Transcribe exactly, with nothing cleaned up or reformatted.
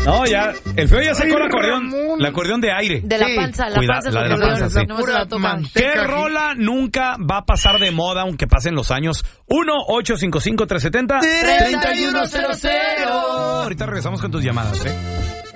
No, ya, el feo ya sacó el acordeón, el acordeón de aire. De la panza, la Cuida, panza. la de la panza, sí. No se la tocan. ¿Qué rola nunca va a pasar de moda aunque pasen los años? uno ocho cinco cinco tres siete cero 3100. Ahorita regresamos con tus llamadas, ¿eh?